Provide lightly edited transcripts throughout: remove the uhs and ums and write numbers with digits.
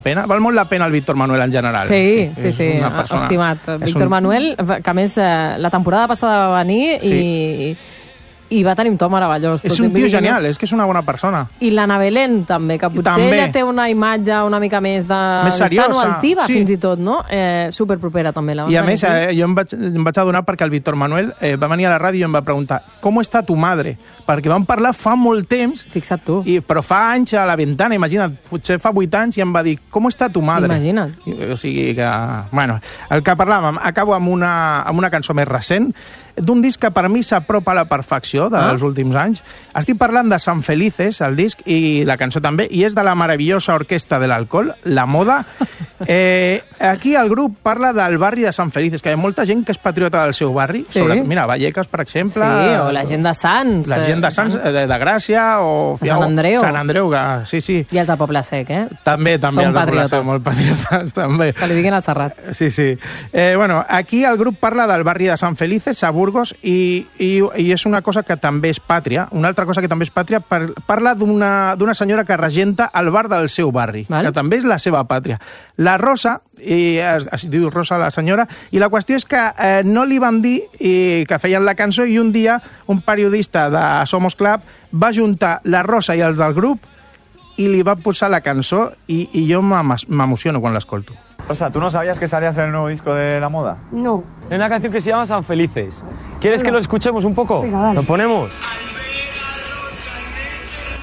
Pena? Val molt la pena el Víctor Manuel en general. Sí, persona... estimat. Víctor Manuel, que a més la temporada passada va venir i va tenir un to meravellós. És un tio genial, és que és una bona persona. I l'Anna Belén també, que potser ella té una imatge una mica més seriosa, altiva, fins i tot, no? Superpropera també. I a més, jo em vaig adonar perquè el Víctor Manuel va venir a la ràdio i em va preguntar ¿Cómo está tu madre? Perquè vam parlar fa molt temps. Fixa't tu. Però fa anys a la ventana, imagina't, potser fa 8 anys i em va dir ¿Cómo está tu madre? Imagina't. O sigui que... Bueno, el que parlàvem, acabo amb una cançó més recent, d'un disc que per mi s'apropa a la perfecció dels últims anys. Estic parlant de San Felices, el disc, i la cançó també, i és de la meravellosa orquestra de l'alcohol, La Moda. Aquí el grup parla del barri de San Felices, que hi ha molta gent que és patriota del seu barri. Sí. Mira, Vallecas, per exemple. Sí, o la gent de Sants. La gent de Sants, de Gràcia, o... Sant Andreu. Sant Andreu, sí. I els de Poble Sec, També Són els de Poble Sec, patriotes. molt patriotes, també. Que li diguin al Serrat. Sí. Bueno, aquí el grup parla del barri de San Felices, a Burgos, i és una cosa que també és pàtria. Una altra cosa que també és pàtria, parla d'una senyora que regenta el bar del seu barri, que també és la seva pàtria. La Rosa, es diu Rosa la senyora, i la qüestió és que no li van dir que feien la cançó i un dia un periodista de Somos Club va juntar la Rosa i els del grup y le va a posar la cançó y yo me emociono cuando la escolto. Rosa, ¿tú no sabías que salías en el nuevo disco de La Moda? No. Hay una canción que se llama San Felices. ¿Quieres que lo escuchemos un poco? Venga, dale. ¿Lo ponemos?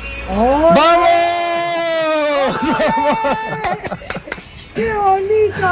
¡Oh! ¡Vamos! ¡Qué bonito!